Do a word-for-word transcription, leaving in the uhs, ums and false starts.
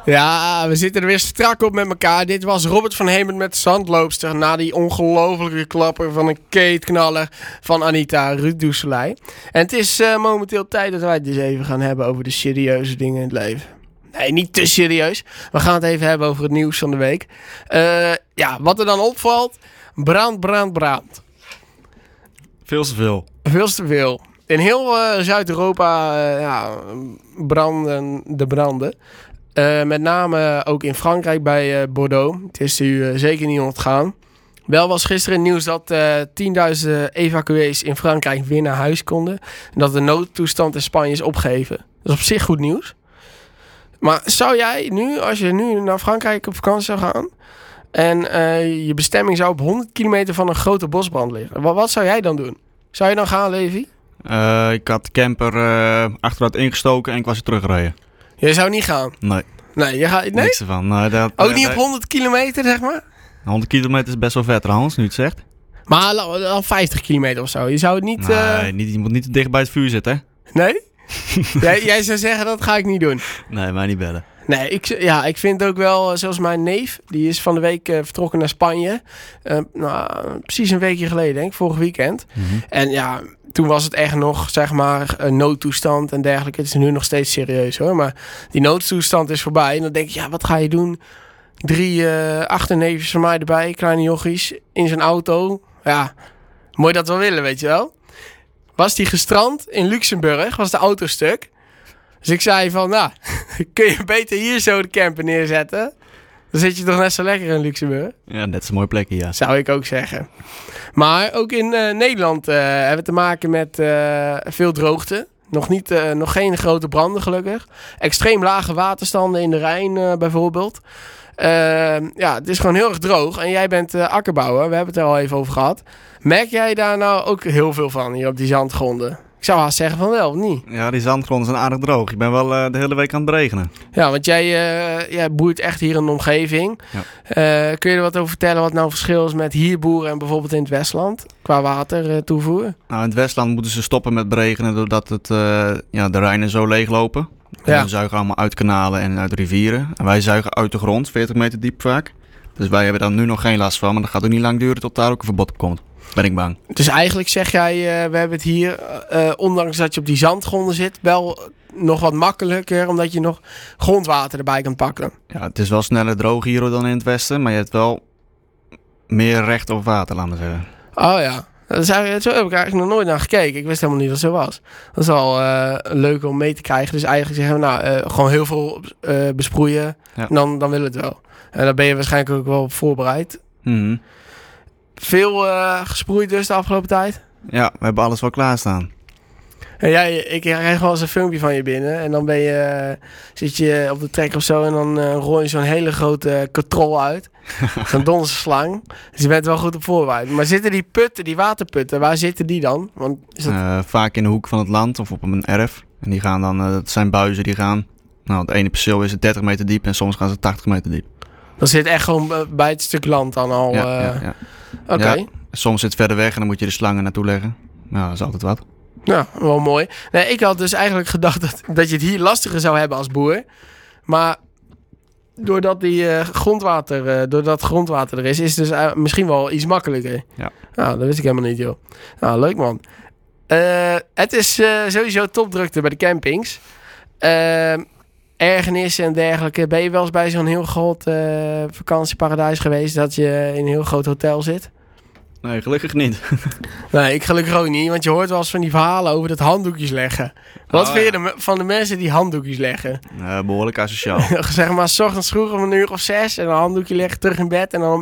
Ja, we zitten er weer strak op met elkaar. Dit was Robert van Hemert met Zandloopster. Na die ongelofelijke klapper van een keetknaller van Anita Ruud-Doeselij. En het is uh, momenteel tijd dat wij het dus even gaan hebben over de serieuze dingen in het leven. Nee, niet te serieus. We gaan het even hebben over het nieuws van de week. Uh, ja, wat er dan opvalt. Brand, brand, brand. Veel te veel. Veel te veel. In heel uh, Zuid-Europa uh, ja, branden de branden. Uh, met name ook in Frankrijk bij uh, Bordeaux. Het is u uh, zeker niet ontgaan. Wel was gisteren nieuws dat uh, tienduizenden evacuees in Frankrijk weer naar huis konden. En dat de noodtoestand in Spanje is opgeheven. Dat is op zich goed nieuws. Maar zou jij nu, als je nu naar Frankrijk op vakantie zou gaan... en uh, je bestemming zou op honderd kilometer van een grote bosbrand liggen. Wat, wat zou jij dan doen? Zou je dan gaan, Levi? Uh, ik had de camper uh, achteruit ingestoken en ik was er teruggereden. Je zou niet gaan? Nee. Nee, je gaat, nee? Niks ervan. Nee, dat, Ook uh, niet op nee. honderd kilometer, zeg maar? honderd kilometer is best wel ver trouwens, nu het zegt. Maar al vijftig kilometer of zo. Je zou het niet... Nee, uh... niet, je moet niet te dicht bij het vuur zitten, hè? Nee? jij, jij zou zeggen, dat ga ik niet doen. Nee, mij niet bellen. Nee, ik, ja, ik vind ook wel, zoals mijn neef, die is van de week uh, vertrokken naar Spanje. Uh, nou, precies een weekje geleden, denk ik, vorig weekend. Mm-hmm. En ja, toen was het echt nog, zeg maar, een noodtoestand en dergelijke. Het is nu nog steeds serieus, hoor. Maar die noodtoestand is voorbij. En dan denk ik, ja, wat ga je doen? Drie uh, achterneefjes van mij erbij, kleine jochies, in zijn auto. Ja, moet je dat wel willen, weet je wel? Was die gestrand in Luxemburg, was de auto stuk. Dus ik zei van, nou, kun je beter hier zo de camper neerzetten? Dan zit je toch net zo lekker in Luxemburg? Ja, net zo'n mooie plekje, ja. Zou ik ook zeggen. Maar ook in uh, Nederland uh, hebben we te maken met uh, veel droogte. Nog, niet, uh, nog geen grote branden, gelukkig. Extreem lage waterstanden in de Rijn uh, bijvoorbeeld. Uh, ja, het is gewoon heel erg droog. En jij bent uh, akkerbouwer, we hebben het er al even over gehad. Merk jij daar nou ook heel veel van, hier op die zandgronden? Ik zou haast zeggen van wel, of niet? Ja, die zandgronden zijn aardig droog. Ik ben wel uh, de hele week aan het beregenen. Ja, want jij, uh, jij boert echt hier in de omgeving. Ja. Uh, kun je er wat over vertellen wat nou het verschil is met hier boeren en bijvoorbeeld in het Westland? Qua water uh, toevoer? Nou, in het Westland moeten ze stoppen met beregenen doordat het, uh, ja, de Rijnen zo leeglopen. Ja. We zuigen allemaal uit kanalen en uit rivieren. En wij zuigen uit de grond, veertig meter diep vaak. Dus wij hebben daar nu nog geen last van. Maar dat gaat ook niet lang duren tot daar ook een verbod op komt. Ben ik bang. Dus eigenlijk zeg jij, uh, we hebben het hier, uh, ondanks dat je op die zandgronden zit, wel nog wat makkelijker, omdat je nog grondwater erbij kan pakken. Ja, het is wel sneller droog hier dan in het westen, maar je hebt wel meer recht op water, laat maar zeggen. Oh ja, dat is eigenlijk, zo heb ik eigenlijk nog nooit naar gekeken. Ik wist helemaal niet dat het zo was. Dat is wel uh, leuk om mee te krijgen. Dus eigenlijk zeggen we, nou, uh, gewoon heel veel uh, besproeien, ja. dan, dan wil het wel. En daar ben je waarschijnlijk ook wel op voorbereid. Mm-hmm. Veel uh, gesproeid dus de afgelopen tijd? Ja, we hebben alles wel klaarstaan. En jij, ik krijg wel eens een filmpje van je binnen. En dan ben je, uh, zit je op de trek of zo. En dan uh, rol je zo'n hele grote katrol uit. Zo'n donderslang. Dus je bent wel goed op voorbereid. Maar zitten die putten, die waterputten, waar zitten die dan? Want is dat... uh, vaak in de hoek van het land of op een erf. En die gaan dan, uh, dat zijn buizen die gaan. Nou, het ene perceel is het dertig meter diep en soms gaan ze tachtig meter diep. Dat zit echt gewoon bij het stuk land dan al. Ja, uh... ja, ja. Oké. Okay. Ja, soms zit het verder weg en dan moet je de slangen naartoe leggen. Nou, dat is altijd wat. Ja, wel mooi. Nee, ik had dus eigenlijk gedacht dat, dat je het hier lastiger zou hebben als boer. Maar doordat die uh, grondwater, uh, doordat grondwater er is, is het dus uh, misschien wel iets makkelijker. Ja. Nou, dat wist ik helemaal niet, joh. Nou, leuk man. Uh, het is uh, sowieso topdrukte bij de campings. Uh, ergernissen en dergelijke. Ben je wel eens bij zo'n heel groot uh, vakantieparadijs geweest dat je in een heel groot hotel zit? Nee, gelukkig niet. Nee, ik gelukkig ook niet. Want je hoort wel eens van die verhalen over dat handdoekjes leggen. Wat oh, vind ja. je van de mensen die handdoekjes leggen? Uh, behoorlijk asociaal. Zeg maar, 's ochtends vroeg om een uur of zes en een handdoekje leggen, terug in bed en dan om